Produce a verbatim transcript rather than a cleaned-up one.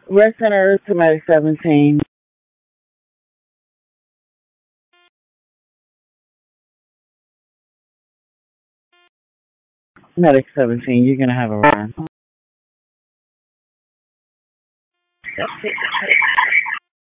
Rest Center to Medic seventeen. Medic seventeen, you're gonna have a run.